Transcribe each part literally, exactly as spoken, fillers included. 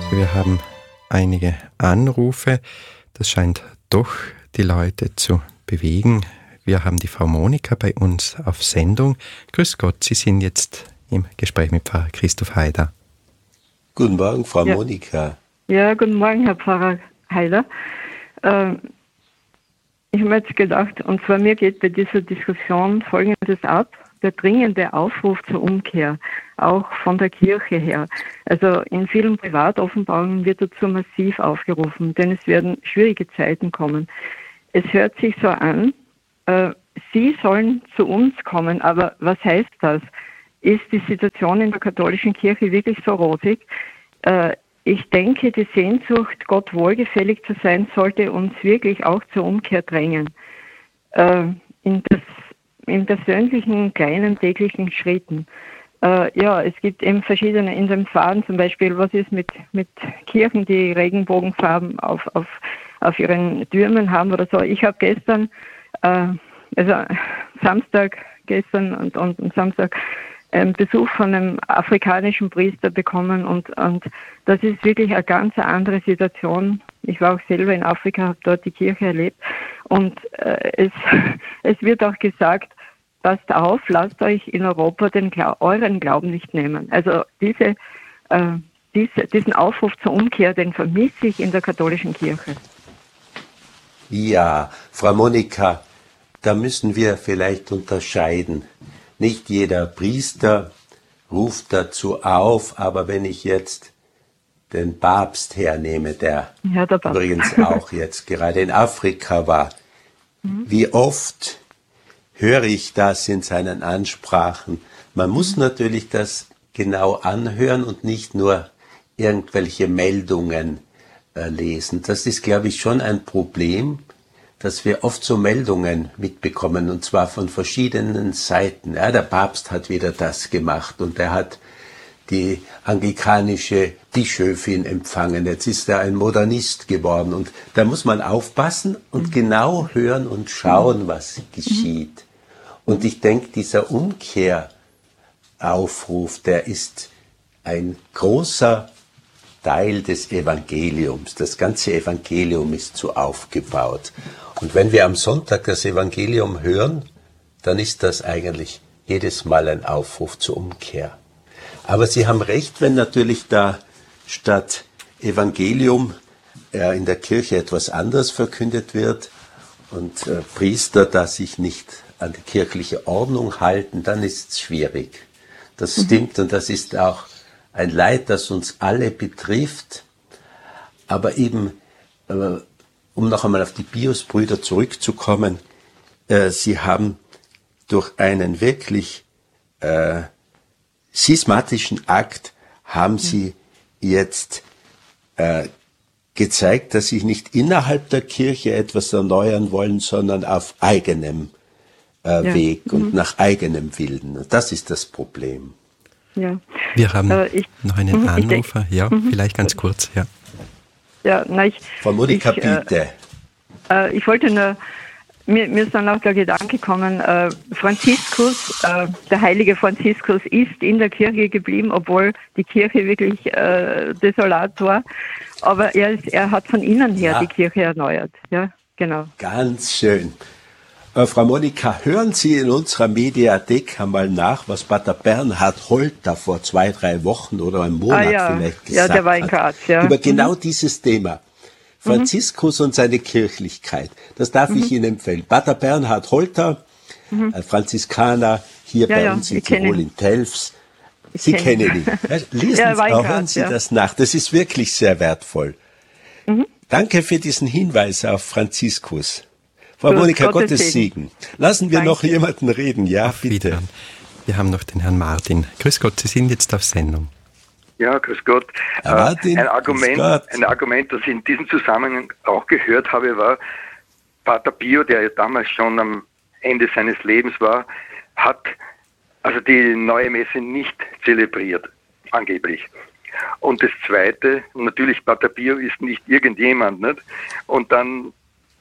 Wir haben einige Anrufe. Das scheint doch die Leute zu bewegen. Wir haben die Frau Monika bei uns auf Sendung. Grüß Gott, Sie sind jetzt im Gespräch mit Pfarrer Christoph Haider. Guten Morgen, Frau ja. Monika. Ja, guten Morgen, Herr Pfarrer Haider. Ähm, ich habe mir jetzt gedacht, und zwar mir geht bei dieser Diskussion Folgendes ab: der dringende Aufruf zur Umkehr, auch von der Kirche her. Also in vielen Privatoffenbarungen wird dazu massiv aufgerufen, denn es werden schwierige Zeiten kommen. Es hört sich so an, äh, Sie sollen zu uns kommen, aber was heißt das? Ist die Situation in der katholischen Kirche wirklich so rosig? Äh, ich denke, die Sehnsucht, Gott wohlgefällig zu sein, sollte uns wirklich auch zur Umkehr drängen. Äh, in das in persönlichen, kleinen, täglichen Schritten. Äh, ja, es gibt eben verschiedene, in den Farben zum Beispiel, was ist mit, mit Kirchen, die Regenbogenfarben auf, auf, auf ihren Türmen haben oder so. Ich habe gestern, äh, also Samstag, gestern und, und, und Samstag, einen Besuch von einem afrikanischen Priester bekommen und, und das ist wirklich eine ganz andere Situation. Ich war auch selber in Afrika, habe dort die Kirche erlebt und äh, es, es wird auch gesagt, passt auf, lasst euch in Europa den Glau- euren Glauben nicht nehmen. Also diese, äh, diese, diesen Aufruf zur Umkehr, den vermisse ich in der katholischen Kirche. Ja, Frau Monika, da müssen wir vielleicht unterscheiden. Nicht jeder Priester ruft dazu auf, aber wenn ich jetzt den Papst hernehme, der, ja, der Papst. Übrigens auch jetzt gerade in Afrika war, mhm. wie oft höre ich das in seinen Ansprachen. Man muss mhm. natürlich das genau anhören und nicht nur irgendwelche Meldungen äh, lesen. Das ist, glaube ich, schon ein Problem, dass wir oft so Meldungen mitbekommen, und zwar von verschiedenen Seiten. Ja, der Papst hat wieder das gemacht und er hat die anglikanische Bischöfin empfangen. Jetzt ist er ein Modernist geworden. Und da muss man aufpassen und genau hören und schauen, was geschieht. Und ich denke, dieser Umkehraufruf, der ist ein großer Teil des Evangeliums. Das ganze Evangelium ist so aufgebaut. Und wenn wir am Sonntag das Evangelium hören, dann ist das eigentlich jedes Mal ein Aufruf zur Umkehr. Aber Sie haben recht, wenn natürlich da statt Evangelium äh, in der Kirche etwas anderes verkündet wird und äh, Priester da sich nicht an die kirchliche Ordnung halten, dann ist es schwierig. Das mhm. stimmt und das ist auch ein Leid, das uns alle betrifft. Aber eben, äh, um noch einmal auf die Pius-Brüder zurückzukommen, äh, sie haben durch einen wirklich äh, schismatischen Akt haben sie jetzt äh, gezeigt, dass sie nicht innerhalb der Kirche etwas erneuern wollen, sondern auf eigenem äh, ja. Weg mhm. und nach eigenem Willen. Und das ist das Problem. Ja. Wir haben äh, ich, noch einen mh, Anrufer. denk, ja, mh. vielleicht ganz kurz. Ja, ja na, ich, Frau Monika, ich, bitte. Äh, ich wollte nur, mir, mir ist dann auch der Gedanke gekommen, äh, Franziskus, äh, der heilige Franziskus ist in der Kirche geblieben, obwohl die Kirche wirklich äh, desolat war. Aber er, ist, er hat von innen her ja. die Kirche erneuert. Ja, genau. Ganz schön. Äh, Frau Monika, hören Sie in unserer Mediathek einmal nach, was Pater Bernhard Holter vor zwei, drei Wochen oder einem Monat ah, ja. vielleicht gesagt ja, der war in Graz, ja. hat, über genau mhm. dieses Thema. Franziskus mhm. und seine Kirchlichkeit. Das darf mhm. ich Ihnen empfehlen. Pater Bernhard Holter, mhm. ein Franziskaner, hier ja, bei ja, uns in Tirol in Telfs. Sie kenn kennen ihn. Ja, lesen ja, Sie, hören Graz, Sie ja. das nach. Das ist wirklich sehr wertvoll. Mhm. Danke für diesen Hinweis auf Franziskus. Frau Gut, Monika, Gottes, Gottes Segen. Lassen wir Danke. noch jemanden reden. Ja, auf bitte. Wiederhören. Wir haben noch den Herrn Martin. Grüß Gott, Sie sind jetzt auf Sendung. Ja, grüß Gott. Herr Martin, ein, Argument, Gott. ein Argument, das ich in diesem Zusammenhang auch gehört habe, war, Pater Pio, der ja damals schon am Ende seines Lebens war, hat also die neue Messe nicht zelebriert, angeblich. Und das Zweite, natürlich Pater Pio ist nicht irgendjemand, nicht? Und dann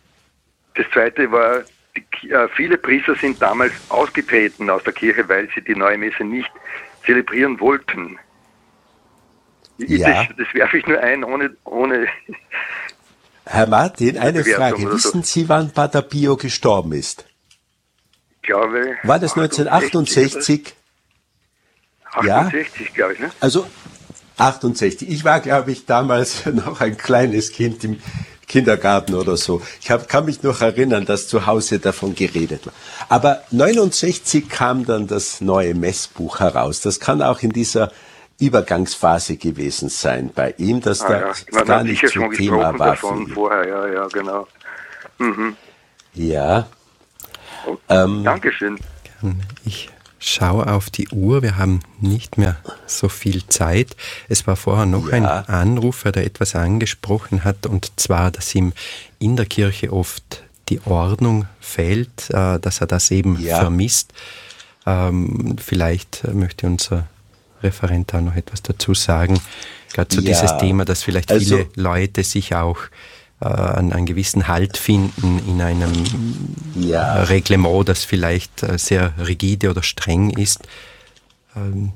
das Zweite war, die, äh, viele Priester sind damals ausgetreten aus der Kirche, weil sie die neue Messe nicht zelebrieren wollten. Ja. Das, das werfe ich nur ein, ohne... ohne Herr Martin, eine Frage. oder so. Wissen Sie, wann Pater Pio gestorben ist? Ich glaube... War das neunzehnhundertachtundsechzig? Ja. achtundsechzig, glaube ich, ne? Also achtundsechzig. Ich war, glaube ich, damals noch ein kleines Kind im Kindergarten oder so. Ich hab, kann mich noch erinnern, dass zu Hause davon geredet war. Aber neunundsechzig kam dann das neue Messbuch heraus. Das kann auch in dieser Übergangsphase gewesen sein bei ihm, dass Ah, da ja. Man gar hat nicht sicher so schon Thema gesprochen war. davon für ihn. vorher, ja, ja, genau. Mhm. Ja. Oh, Ähm, Dankeschön. Ich schaue auf die Uhr, wir haben nicht mehr so viel Zeit. Es war vorher noch Ja. ein Anrufer, der etwas angesprochen hat, und zwar, dass ihm in der Kirche oft die Ordnung fehlt, äh, dass er das eben Ja. vermisst. Ähm, vielleicht möchte unser Referent da noch etwas dazu sagen. Gerade zu Ja. dieses Thema, dass vielleicht Also- viele Leute sich auch äh, an einen gewissen Halt finden in einem Ja. Reglement, das vielleicht äh, sehr rigide oder streng ist. Ähm,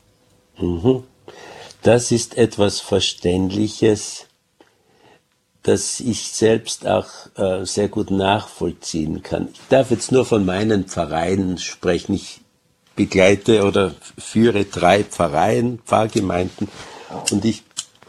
Das ist etwas Verständliches, das ich selbst auch äh, sehr gut nachvollziehen kann. Ich darf jetzt nur von meinen Pfarreien sprechen. Ich begleite oder führe drei Pfarreien, Pfarrgemeinden, und ich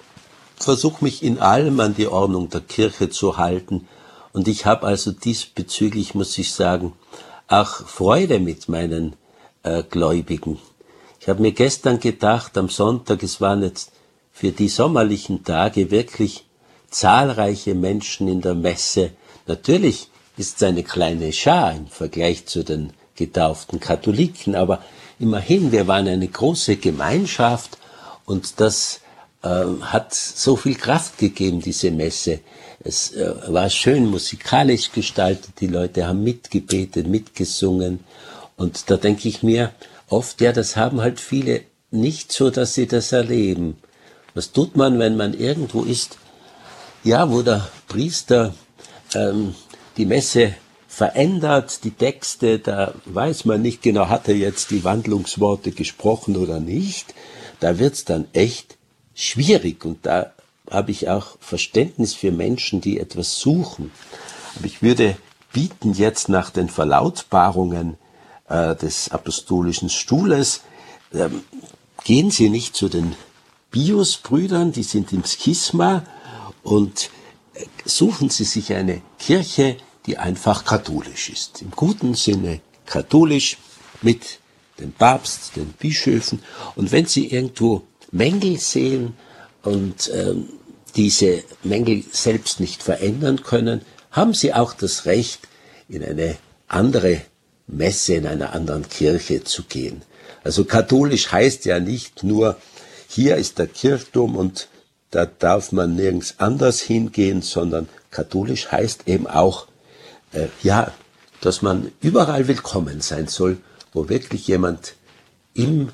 versuche mich in allem an die Ordnung der Kirche zu halten. Und ich habe also diesbezüglich, muss ich sagen, auch Freude mit meinen äh, Gläubigen. Ich habe mir gestern gedacht, am Sonntag, es waren jetzt für die sommerlichen Tage wirklich zahlreiche Menschen in der Messe. Natürlich ist es eine kleine Schar im Vergleich zu den getauften Katholiken, aber immerhin, wir waren eine große Gemeinschaft, und das äh, hat so viel Kraft gegeben, diese Messe. Es äh, war schön musikalisch gestaltet, die Leute haben mitgebetet, mitgesungen, und da denke ich mir oft, ja, das haben halt viele nicht so, dass sie das erleben. Was tut man, wenn man irgendwo ist, ja, wo der Priester ähm, die Messe verändert, die Texte, da weiß man nicht genau, hat er jetzt die Wandlungsworte gesprochen oder nicht. Da wird's dann echt schwierig, und da habe ich auch Verständnis für Menschen, die etwas suchen. Aber ich würde bieten, jetzt nach den Verlautbarungen äh, des Apostolischen Stuhles, ähm, gehen Sie nicht zu den Pius-Brüdern, die sind im Schisma, und äh, suchen Sie sich eine Kirche, die einfach katholisch ist. Im guten Sinne katholisch, mit dem Papst, den Bischöfen. Und wenn Sie irgendwo Mängel sehen und ähm, diese Mängel selbst nicht verändern können, haben Sie auch das Recht, in eine andere Messe, in einer anderen Kirche zu gehen. Also katholisch heißt ja nicht nur, hier ist der Kirchturm und da darf man nirgends anders hingehen, sondern katholisch heißt eben auch, äh, ja, dass man überall willkommen sein soll, wo wirklich jemand im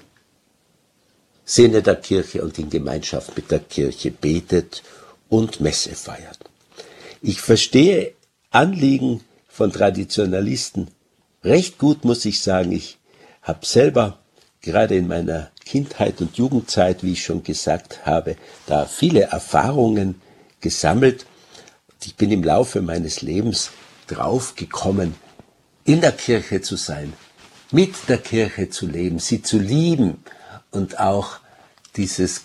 Sinne der Kirche und in Gemeinschaft mit der Kirche betet und Messe feiert. Ich verstehe Anliegen von Traditionalisten recht gut, muss ich sagen. Ich habe selber gerade in meiner Kindheit und Jugendzeit, wie ich schon gesagt habe, da viele Erfahrungen gesammelt. Ich bin im Laufe meines Lebens draufgekommen, in der Kirche zu sein, mit der Kirche zu leben, sie zu lieben und auch dieses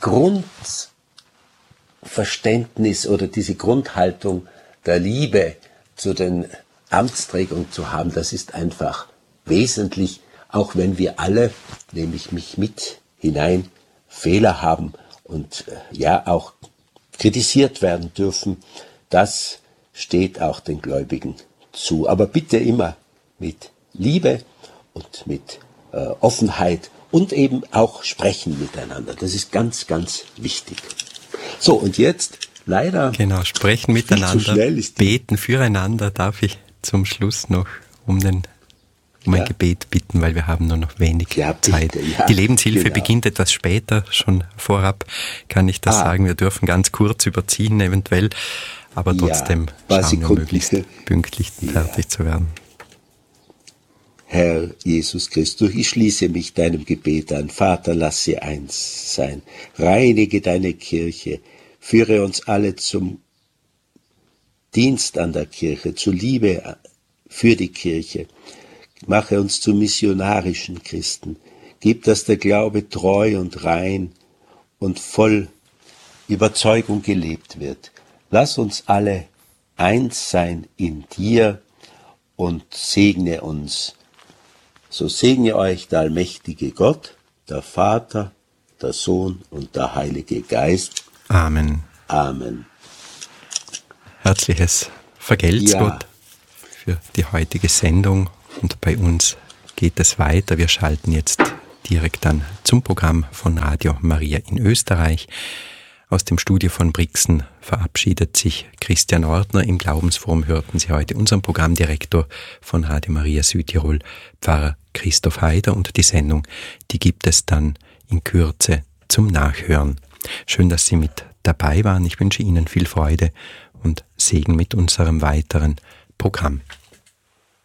Grundverständnis oder diese Grundhaltung der Liebe zu den Amtsträgern zu haben. Das ist einfach wesentlich, auch wenn wir alle, nehme ich mich mit hinein, Fehler haben und äh, ja auch kritisiert werden dürfen. Das steht auch den Gläubigen zu. Aber bitte immer mit Liebe und mit äh, Offenheit und eben auch sprechen miteinander. Das ist ganz, ganz wichtig. So, und jetzt leider... Genau, sprechen viel zu miteinander, schnell ist die- beten füreinander. Darf ich zum Schluss noch um, den, um Ja. ein Gebet bitten, weil wir haben nur noch wenig Ja, bitte, Zeit. ja, Die Lebenshilfe genau. beginnt etwas später, schon vorab kann ich das Ah. sagen. Wir dürfen ganz kurz überziehen eventuell, aber Ja, trotzdem paar schauen wir Sekunden. möglichst pünktlich Ja. fertig zu werden. Herr Jesus Christus, ich schließe mich deinem Gebet an. Vater, lass sie eins sein. Reinige deine Kirche. Führe uns alle zum Dienst an der Kirche, zur Liebe für die Kirche. Mache uns zu missionarischen Christen. Gib, dass der Glaube treu und rein und voll Überzeugung gelebt wird. Lass uns alle eins sein in dir und segne uns. So segne euch der allmächtige Gott, der Vater, der Sohn und der Heilige Geist. Amen. Amen. Herzliches Vergelt's Ja. Gott für die heutige Sendung. Und bei uns geht es weiter. Wir schalten jetzt direkt dann zum Programm von Radio Maria in Österreich. Aus dem Studio von Brixen verabschiedet sich Christian Ortner. Im Glaubensforum hörten Sie heute unseren Programmdirektor von Radio Maria Südtirol, Pfarrer Christoph Haider. Und die Sendung, die gibt es dann in Kürze zum Nachhören. Schön, dass Sie mit dabei waren. Ich wünsche Ihnen viel Freude und Segen mit unserem weiteren Programm.